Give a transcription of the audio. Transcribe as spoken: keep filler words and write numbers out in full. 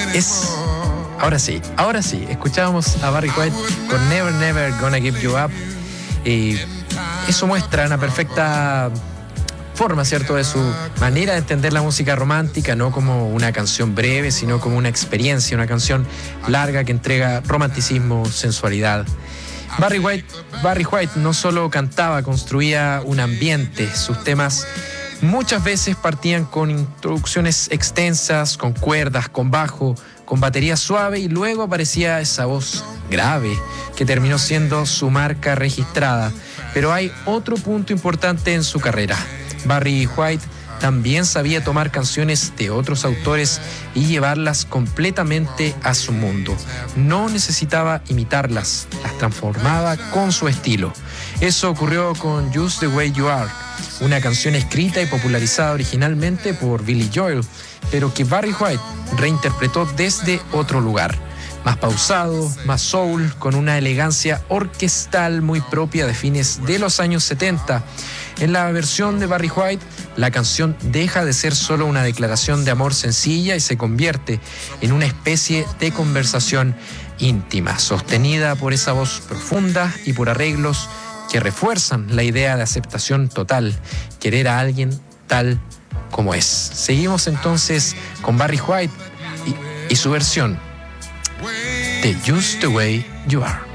Es... Ahora sí, ahora sí, escuchábamos a Barry White con Never Never Gonna Give You Up. Y eso muestra una perfecta forma, ¿cierto?, de su manera de entender la música romántica, no como una canción breve, sino como una experiencia, una canción larga que entrega romanticismo, sensualidad. Barry White, Barry White no solo cantaba, construía un ambiente. Sus temas muchas veces partían con introducciones extensas, con cuerdas, con bajo, con batería suave, y luego aparecía esa voz grave que terminó siendo su marca registrada. Pero hay otro punto importante en su carrera. Barry White también sabía tomar canciones de otros autores y llevarlas completamente a su mundo. No necesitaba imitarlas, las transformaba con su estilo. Eso ocurrió con Just the Way You Are, una canción escrita y popularizada originalmente por Billy Joel, pero que Barry White reinterpretó desde otro lugar. Más pausado, más soul, con una elegancia orquestal muy propia de fines de los años setenta. En la versión de Barry White, la canción deja de ser solo una declaración de amor sencilla y se convierte en una especie de conversación íntima, sostenida por esa voz profunda y por arreglos que refuerzan la idea de aceptación total, querer a alguien tal como es. Seguimos entonces con Barry White y, y su versión de Just the Way You Are.